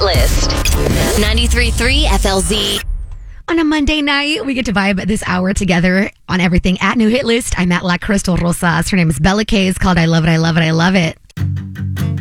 Hit List. 93.3 FLZ. On a Monday night, we get to vibe this hour together on everything at New Hit List. I'm at La Crystal Rosas. Her name is Bella K. It's called I Love It, I Love It, I Love It.